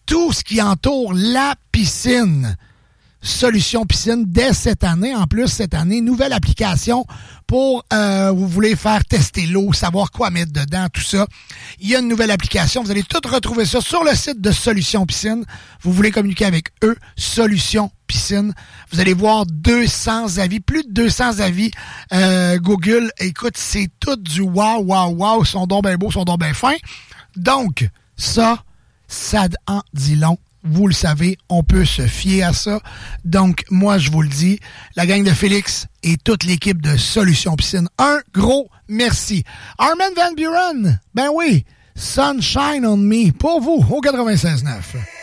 tout ce qui entoure la piscine. Solution Piscine dès cette année. En plus, cette année, nouvelle application pour vous voulez faire tester l'eau, savoir quoi mettre dedans, tout ça. Il y a une nouvelle application. Vous allez tout retrouver ça sur le site de Solution Piscine. Vous voulez communiquer avec eux, Solution Piscine. Vous allez voir 200 avis, plus de 200 avis. Google, écoute, c'est tout du wow, wow, wow. Ils sont donc bien beaux, ils sont donc bien fins. Donc, ça en dit long. Vous le savez, on peut se fier à ça. Donc, moi, je vous le dis, la gang de Félix et toute l'équipe de Solution Piscine, un gros merci. Armin van Buuren, ben oui, Sunshine on Me, pour vous, au 96.9.